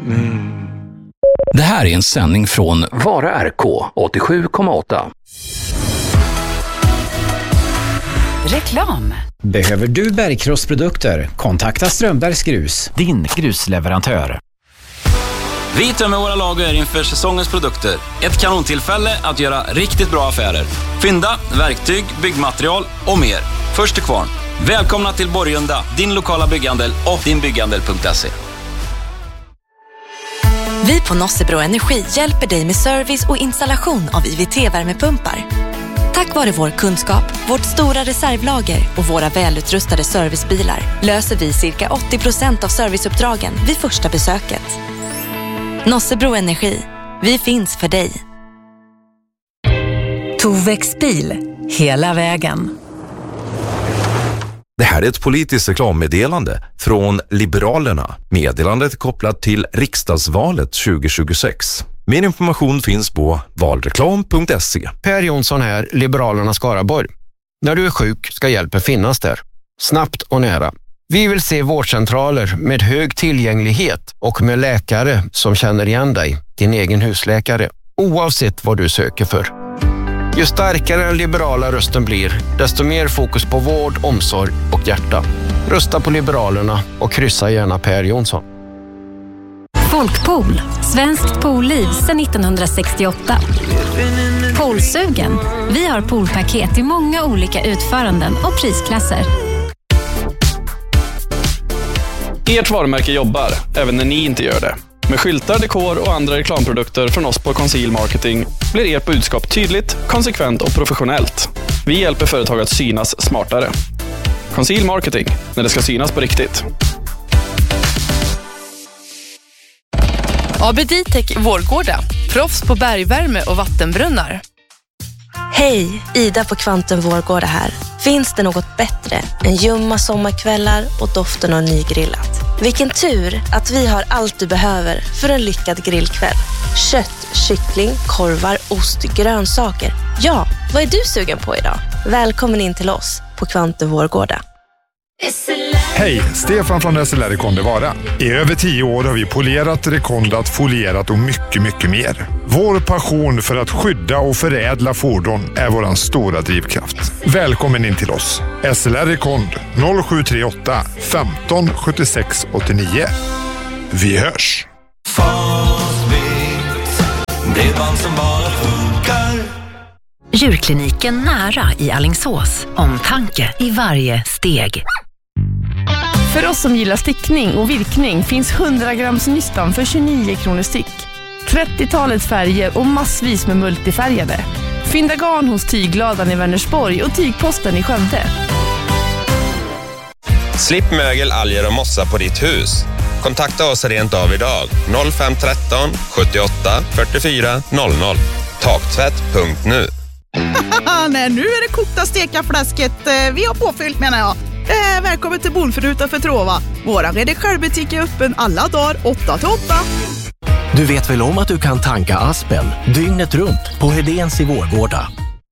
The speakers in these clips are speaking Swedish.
Det här är en sändning från Vara RK 87,8. Reklam. Behöver du bergkrossprodukter? Kontakta Strömbergs Grus, din grusleverantör. Vi tömmer våra lager inför säsongens produkter. Ett kanontillfälle att göra riktigt bra affärer. Fynda, verktyg, byggmaterial och mer. Först till kvarn. Välkomna till Borgunda, din lokala bygghandel och dinbygghandel.se. Vi på Nossebro Energi hjälper dig med service och installation av IVT-värmepumpar. Tack vare vår kunskap, vårt stora reservlager och våra välutrustade servicebilar löser vi cirka 80% av serviceuppdragen vid första besöket. Nossebro Energi. Vi finns för dig. Tovex bil. Hela vägen. Det här är ett politiskt reklammeddelande från Liberalerna. Meddelandet är kopplat till riksdagsvalet 2026. Mer information finns på valreklam.se. Per Jonsson här, Liberalerna Skaraborg. När du är sjuk ska hjälpen finnas där. Snabbt och nära. Vi vill se vårdcentraler med hög tillgänglighet och med läkare som känner igen dig, din egen husläkare, oavsett vad du söker för. Ju starkare den liberala rösten blir, desto mer fokus på vård, omsorg och hjärta. Rösta på Liberalerna och kryssa gärna Per Jonsson. Folkpool. Svenskt poolliv sedan 1968. Poolsugen. Vi har poolpaket i många olika utföranden och prisklasser. Ert varumärke jobbar, även när ni inte gör det. Med skyltar, dekor och andra reklamprodukter från oss på Conceal Marketing blir ert budskap tydligt, konsekvent och professionellt. Vi hjälper företag att synas smartare. Conceal Marketing, när det ska synas på riktigt. AB Ditec Vårgårda. Proffs på bergvärme och vattenbrunnar. Hej, Ida på Kvantum Vårgårda här. Finns det något bättre än ljumma sommarkvällar och doften av nygrillat? Vilken tur att vi har allt du behöver för en lyckad grillkväll. Kött, kyckling, korvar, ost, grönsaker. Ja, vad är du sugen på idag? Välkommen in till oss på Kvantum Vårgårda. Hej, Stefan från SLR Rekonde Vara. I över 10 år har vi polerat, rekondat, folierat och mycket mer. Vår passion för att skydda och förädla fordon är våran stora drivkraft. Välkommen in till oss. SLR Rekond 0738 15 76 89. Vi hörs! Bredband som bara funkar. Djurkliniken nära i Alingsås. Omtanke i varje steg. För oss som gillar stickning och virkning finns 100 grams nystan för 29 kronor styck. 30-talets färger och massvis med multifärgade. Fynda garn hos Tygladan i Vänersborg och Tygposten i Skövde. Slipp mögel, alger och mossa på ditt hus. Kontakta oss rent av idag. 0513 78 44 00. Taktvätt.nu. Nej, nu är det kokta steka fläsket vi har påfyllt, menar jag. Välkommen till Bonfruta för Trova. Våran redigerbutik är öppen alla dagar 8-8. Du vet väl om att du kan tanka Aspen dygnet runt på Hedéns i Vårgårda.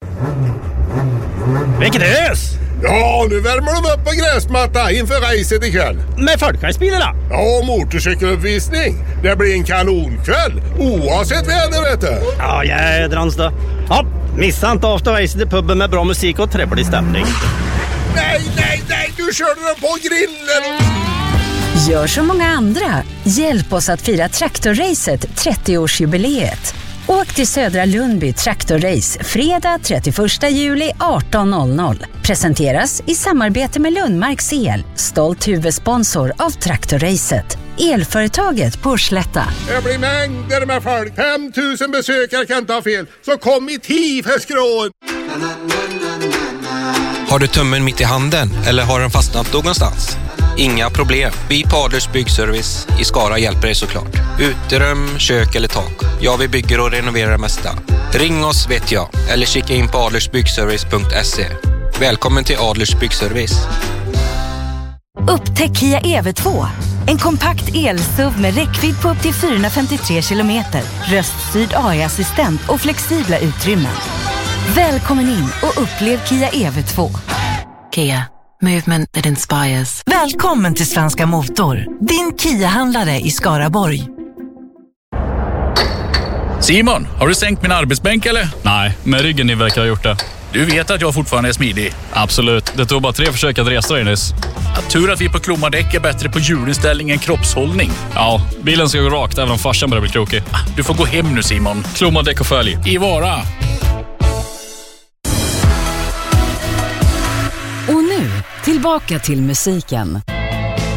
Vilket ös! Ja, nu värmer de upp på gräsmatta inför racet ikväll. Med folkracebilarna? Ja, motorcykeluppvisning. Det blir en kanonkväll, oavsett väder, vet du. Ja, jädrans då. Ja, missa inte after racet i puben med bra musik och trevlig stämning. Nej, du körde den på grillen. Gör som många andra. Hjälp oss att fira Traktorracet 30-årsjubileet. Åk till Södra Lundby Traktorrace fredag 31 juli 18.00. Presenteras i samarbete med Lundmarks El, stolt huvudsponsor av Traktorracet. Elföretaget på Slätta. Det blir mängder med folk. 5000 besökare kan inte ha fel. Så kom i tid för skrån. Har du tummen mitt i handen eller har den fastnat någonstans? Inga problem. Vi på Adlers Byggservice i Skara hjälper dig såklart. Uterum, kök eller tak. Ja, vi bygger och renoverar det mesta. Ring oss vet jag. Eller kika in på adlersbyggservice.se. Välkommen till Adlers Byggservice. Upptäck Kia EV2. En kompakt el-SUV med räckvidd på upp till 453 kilometer. Röststyrd AI-assistent och flexibla utrymmen. Välkommen in och upplev Kia EV2. Kia. Movement that inspires. Välkommen till Svenska Motor, din Kia-handlare i Skaraborg. Simon, har du sänkt min arbetsbänk eller? Nej, men ryggen ni verkar ha gjort det. Du vet att jag fortfarande är smidig. Absolut, det tog bara 3 försök att resa dig nyss. Tur att vi på Klomadäck är bättre på hjulinställning än kroppshållning. Ja, bilen ska gå rakt även om farsan börjar bli krokig. Du får gå hem nu Simon. Klomadäck och följ. I Vara. Och nu, tillbaka till musiken.